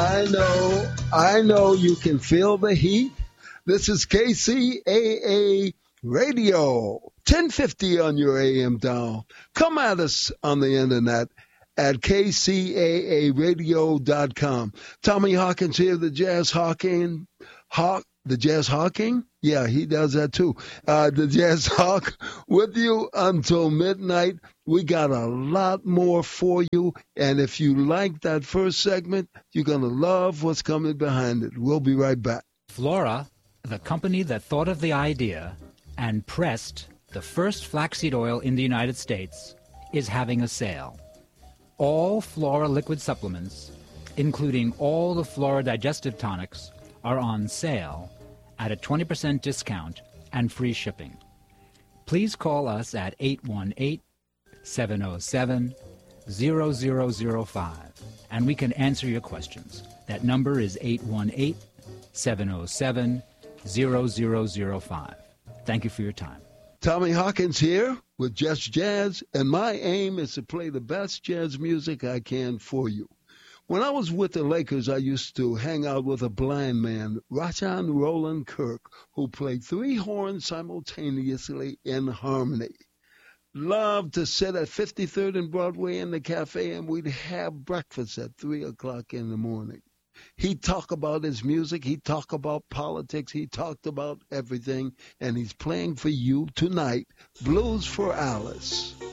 I know you can feel the heat. This is KCAA Radio, 1050 on your AM dial. Come at us on the internet at kcaaradio.com. Tommy Hawkins here, the Jazz Hawking. The Jazz Hawking? Yeah, he does that too. The Jazz Hawk with you until midnight. We got a lot more for you. And if you like that first segment, you're going to love what's coming behind it. We'll be right back. Flora, the company that thought of the idea and pressed the first flaxseed oil in the United States, is having a sale. All Flora liquid supplements, including all the Flora digestive tonics, are on sale at a 20% discount and free shipping. Please call us at 818-707-0005 and we can answer your questions. That number is 818-707-0005. Thank you for your time. Tommy Hawkins here with Just Jazz, and my aim is to play the best jazz music I can for you. When I was with the Lakers, I used to hang out with a blind man, Rajon Roland Kirk, who played 3 horns simultaneously in harmony. Loved to sit at 53rd and Broadway in the cafe, and we'd have breakfast at 3 o'clock in the morning. He'd talk about his music, he'd talk about politics, he talked about everything, and he's playing for you tonight, Blues for Alice.